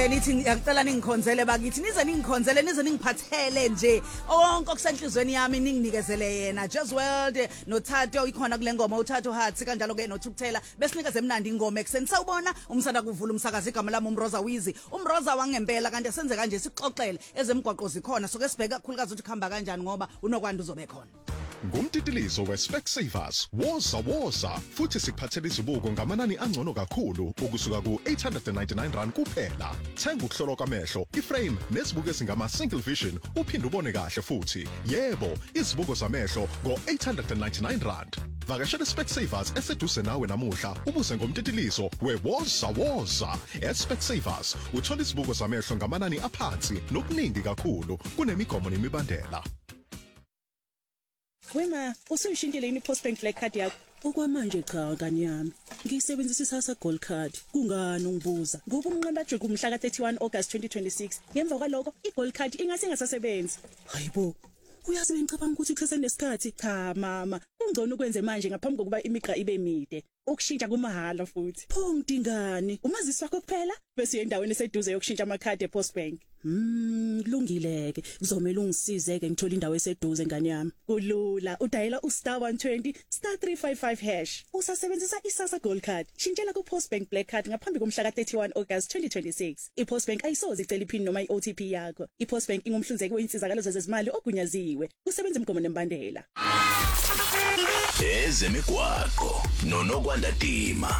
Nithi ngiyacela ningikhonzele bakithi nize ningikhonzele nize ningiphathele nje onke okusenhlizweni yami ninginikezele yena Just World noThatho ikhona kule ngoma uThatho Hearts kanjalo ke noThukuthela besinikeze emnandi ingoma ekseni sawubona umsana kuvula umsakazi igama lami uMroza Wizi uMroza wangempela kanti senze kanje sixoxele ezemgwaqo zikhona soke sibheka kakhulukazi ukuthi khamba kanjani ngoba unokwanda uzobe khona Ngumtitilizo weSpecsavers woza futhi sikuphathele izibuko ngamanani angcono kakhulu ukusuka ku899 kuphela thenga ukuhlolwa kwamehlo iframe nesibuko esingama single vision uphinde ubone kahle futhi yebo izibuko zamehlo ngo899 vakashela Specsavers eseduze nawe namuhla ubuze ngomtitilizo wewoza eSpecsavers uthola izibuko zamehlo ngamanani aphansi nokuningi kakhulu kunemigomo nemibandela Wema, usuyishintile yini postbank black card yakho? Okwamanje cha ngani yami. Ngiyisebenzisa isasa gold card. Kungani ungibuza? Ngoba umnqanda jwe kumhla ka31 August 2026. Ngemva kwaloko igold card ingase ingasasebenzi. Hayibo. Uyazi bengicabanga ukuthi kusesenesikhathi. Cha mama, ungcono ukwenze manje ngaphambi kokuba imigqa ibe mide. Ukushintsha kumahala futhi. Pho ngidingani? Umazisi wakho kuphela bese uyendaweni eseduze yokushintsha amakhadi ePostbank. Kulungileke. Kuzomela ungisizeke ngithola indawo eseduze ngani yami. Kulula. Udayela *120 *355#. Usasebenzisa isasa gold card. Shintshela kuPostbank black card ngaphambi komhla ka31 August 2026. iPostbank ayisoze icela iPin noma iOTP yakho. iPostbank ingumhlinzeki weinsizakalo zezimali ogunyaziwe. Kusebenza imigomo nembandela. Ezemigwaqo nonokwanda Dima.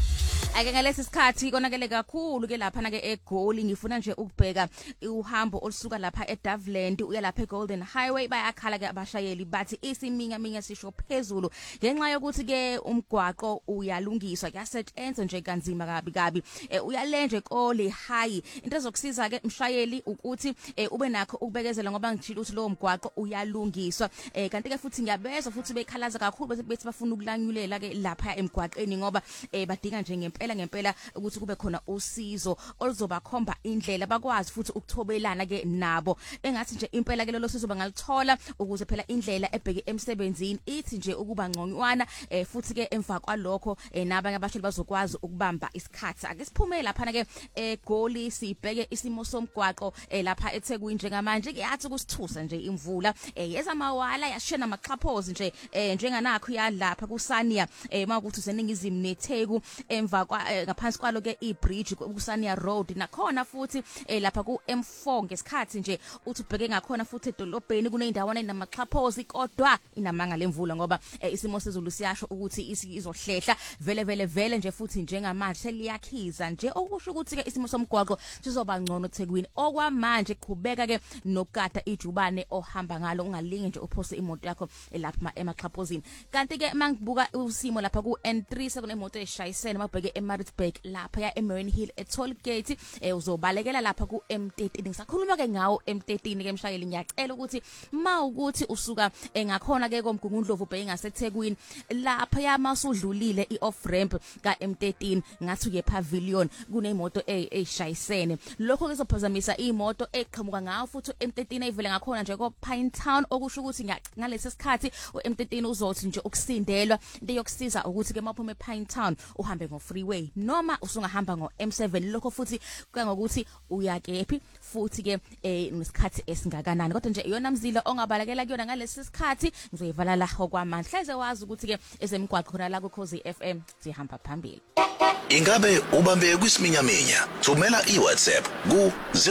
Ake ngalesi sikhathi konakele kakhulu ke lapha na ke eGoli ngifuna nje ukubheka uhambo olusuka lapha eDavland uya lapha eGolden Highway bayakhala ke abashayeli bathi isiminya sisho phezulu ngenxa yokuthi ke umgwaqo uyalungiswa kuyasetshenzwa nje kanzima kabi uyalenje kole high into ezokusiza ke mshayeli ukuthi ube nakho ukubekezela ngoba ngijila ukuthi lo mgwaqo uyalungiswa kanti ke futhi ngiyabezwa futhi bekhalaza kakhulu bethi bafuna ukulanyulela ke lapha emgwaqeni ngoba badinga nje ngempela ukuthi kube khona usizo oluzobakhomba indlela bakwazi futhi ukuthobelana ke nabo engathi nje impela ke lelo sizo bangalithola ukuze phela indlela ebheke emsebenzini ithi nje ukuba ngconywana futhi ke emva kwalokho nabanye abashayeli bazokwazi ukubamba isikhathi ake siphume lapha na ke eGoli sibheke isimo somgwaqo lapha eThekwini njengamanje ke yathi kusithusa nje imvula yezamawala yashena amaxhaphozi nje njenganakho yalapha kuSania makuthi useningizimu neTheku emva ngaphansi kwalo ke ibridge kuSania Road nakhona futhi lapha ku M4 ngesikhathi nje uthi ubheke ngakhona futhi edolobheni kuneyindawana enamaxhaphozi kodwa inamanga lemvula ngoba isimo sezulu siyasho ukuthi izohlehla vele nje futhi njengamanje seliyakhiza nje okusho ukuthi ke isimo somgwaqo sizoba ngcono eThekwini okwamanje qhubeka ke nokugada ijubane ohamba ngalo ungalinge nje uphose imoto yakho lapha emaxhaphozini kanti ke mangibuka usimo lapha ku N3 sekunemoto eshayisene mabheke eMaritzburg lapha ya eMarine Hill eToll Gate uzobalekela lapha ku M13 ngisakhuluma ke ngawo M13 ke mshayeli ngiyacela ukuthi mawukuthi usuka ngakhona ke komgungundlovu ubheke ngaseThekwini lapha yamasudlulile ioff ramp ka M13 ngathi ke pavilion kunemoto eshayisene lokho kuzophazamisa imoto eqhamuka ngawo futhi M13 ayivele ngakhona nje ko Pinetown okusho ukuthi ngalesi sikhathi uM13 uzothi nje ukusindelwa into yokusiza ukuthi ke mawuphuma ePinetown uhambe ngo-freeway noma usungahamba ngo-M7 lokho futhi kuya ngokuthi uyakephi futhi ke nesikhathi esingakanani kodwa nje iyona mzila ongabalekela kuyona ngalesi sikhathi ngizoyivala la okwamandla hleze wazi ukuthi ke ezemigwaqo khona la ku Khosi FM sihamba phambili Ingabe ubambe kwisiminyaminya thumela iWhatsApp ku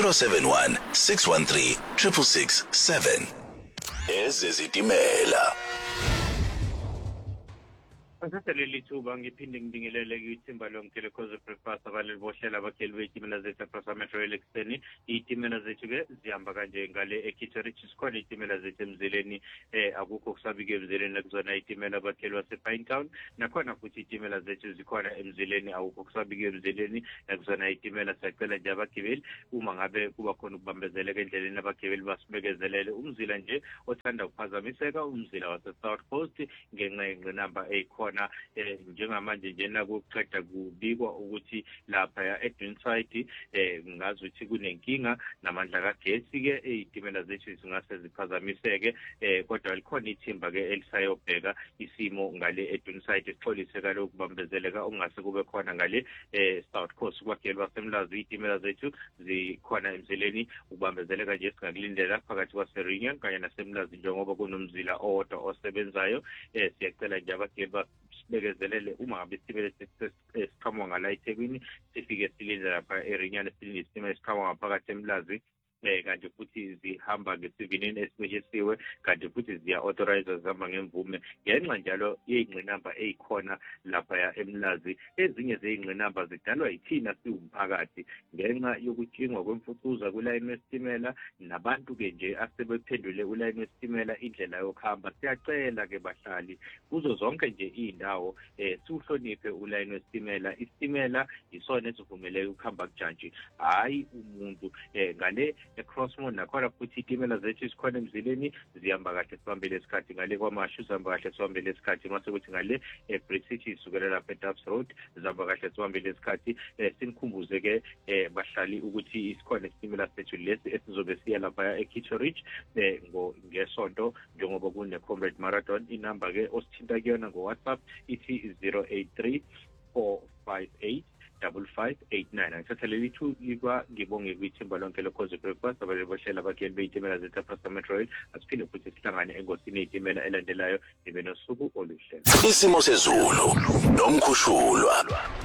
071 613 667 Ezezitimela Asaseleli thuba ngiphinde ngibingelele kwithimba lonke cause breakfast abaleli bohlela abakheli betimela zethu across Metro Exteni itimela zethu ke zihamba kanje ngale eKitterich squad itimela zethu emzileni akukho kusabike emzileni lakuzona itimela abakheli wasePinetown nakhona futhi itimela zethu zikhona emzileni akukho kusabike emzileni lakuzona itimela sacela nje abagibeli uma ngabe kuba khona ukubambezeleka endleleni abagibeli basibekezelele umzila nje othanda ukuphazamiseka umzila wase South Coast ngenxa yenqinamba ekhona khona njengamanje njena kuqeda kubikwa ukuthi lapha eDunside ngazi ukuthi kunenkinga namandla kagesi ke izitimela zethu zingase ziphazamiseke kodwa likhona ithimba ke elisayobheka isimo ngale eDunside sixolise kaloku kubambezeleka ongase kube khona ngale South Coast kwaGeli basemlazi izitimela zethu zikhona emzeleni ukubambezeleka nje singakulindela phakathi kwaseRinya kanye nasemlazi njengoba kunomzila owodwa osebenzayo siyacela nje abageli basibekezelele uma ngabe isitimela siqhamuka ngala eThekwini sifike silinde lapha eRinya nesilinde isitimela siqhamuka phakathi emlazi kanti futhi zihamba ngesivinini esibekisiwe kanti futhi ziya authorize zihamba ngemvume ngenxa njalo yeyingqinamba eyikhona lapha emlazi ezinye zeyingqinamba zidalwa yithina siwumphakathi ngenxa yokutshingwa kwemfucuza kulayini wesitimela nabantu ke nje asebephendule ulayini wesitimela indlela yokuhamba siyacela ke bahlali kuzo zonke nje izindawo siuhloniphe ulayini wesitimela isitimela isona esivumeleke ukuhamba kujantshi hayi umuntu ngale eCrossmore nakhona futhi izitimela zethu sikhona emzileni zihamba kahle sibambele isikhathi ngale kwamashu sihamba kahle sibambele isikhathi mase kuthi ngale eBridge City sukela lapha eDubbs Road zihamba kahle sibambele isikhathi sinikhumbuze ke bahlali ukuthi isikhona isitimela sethu lesi esizobe siya lapha eKitteridge ngesonto njengoba kune Comrade Marathon inamba ke osithinta kuyona ngoWhatsApp ithi 083 458 5589 angithatheleli thu likwa ngibonge kwithimba lonke lokhoze breakfast abalebohlela abageli beyitimela zethu Pastor Metro asiphinde futhi sihlangane engosini yeyitimela elandelayo ibe nosuku oluhle isimo sezulu nomkhushulwa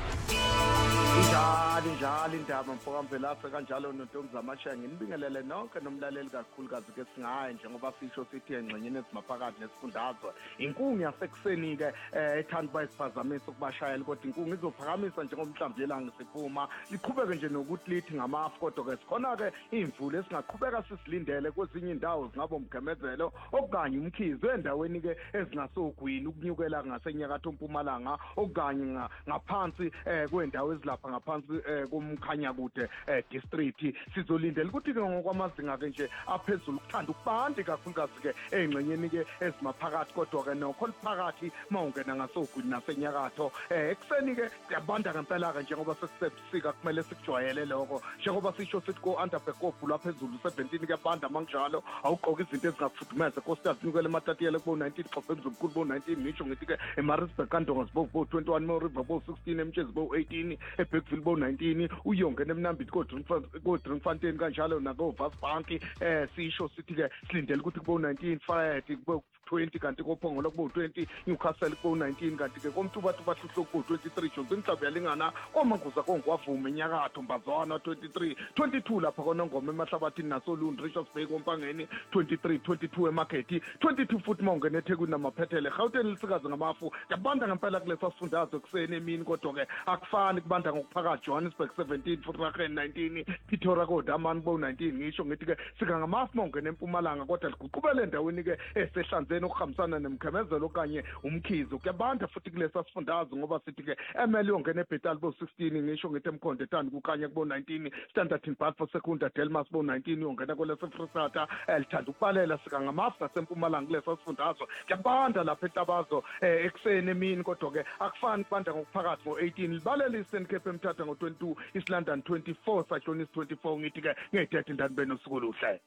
njalo indaba mfokamvelaphe kanjalo noNtombi Zamashaya nginibingelele nonke nomlaleli kakhulukazi ke singaye njengoba sisho sithi engxenyeni esimaphakathi nesifundazwe inkungu yasekuseni ke ethanda bayisiphazamisa ukubashayela kodwa inkungu izophakamisa njengomhlambi yelanga siphuma liqhubeke nje nokuthi lithi ngamafu kodwa ke sikhona ke imvula esingaqhubeka sisilindele kwezinye indawo zingaba umgemezelo okanye umkhizi endaweni ke ezingasogwini ukunyukela ngasenyakatho mpumalanga okanye ngaphansi kwendawo ezilapha ngaphansi kumkhanya kude district sizolindela ukuthi ke ngokwamazinga ke nje aphezulu kuthanda ukubandi kakhulukazi ke engxenyeni ke ezimaphakathi kodwa ke nokho liphakathi mawungena ngasogwini nasenyakatho ekseni ke kuyabanda ngempela ke njengoba sekusebusika kumele sikujwayele lokho njengoba sisho sithi ko underbekophu laphezulu 17 kuyabanda mangjalo awuqoka izinto ezingafudumeza kosiyazinikele emathatiyele kubo 19 xhobe emzukulu bo 19 ngisho ngithi ke eMaritzburg kandonga zibo 21 River bo 16 emtshezi bo 18 eBergville bo 19 uyongena emnambiti kodrinkfontein kanjalo nako Vasbank sisho sithi ke silindele ukuthi kubo 19 Fayet kubo 20 kanti kophongolo kubo 20 Newcastle kubo 19 kanti ke komtubathu bahluhlo kubo 23 Johnson mhlawumbe yalingana komanguza kongwavume enyakatho mbazwana 23 22 lapha konongoma emahlabathini nasolund Richards Bay kompangeni 23 22 emarket 22 futhi mawungena eThekwini namaphethele Gauteng lisikazi ngamafu yabanda ngempela kulesa sifundazwe kuseni emini kodwa ke akufani kubanda ngokuphakathi Johannesburg 17 Vereeniging 19 Pretoria kodamani bo 19 ngisho ngithi ke sika ngamafu mawungena empumalanga kodwa liguqubele endaweni ke esehlanzeni okuhambisana nemkhemezelo okanye umkhizo kuyabanda futhi kulesa sifundazwe ngoba sithi ke emeli ongena eBethal bo 16 ngisho ngithi emkhonde tani kukanye kubo 19 Standard Beaufort Secunda Delmas bo 19 ongena kwelesa Freestata elithanda ukubalela sika ngamafu nasempumalanga kulesa sifundazwe kuyabanda lapha eTabazo ekseni emini kodwa ke akufani kubanda ngokuphakathi ngo18 libalela eStern Cape emthatha ngo22 East London 24 Sajonis 24 ngithi ke ngedethe ndani benosuku oluhle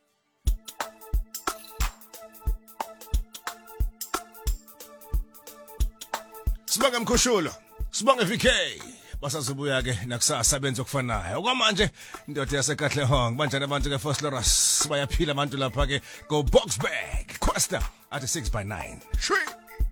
Sibonge mkhushulo sibonge VK basazobuya ke nakusasa benze okufanayo okwamanje indoda yaseKatlehong banjani abantu ke Foslorus bayaphila abantu lapha ke go Boxback Costa at 6 by 9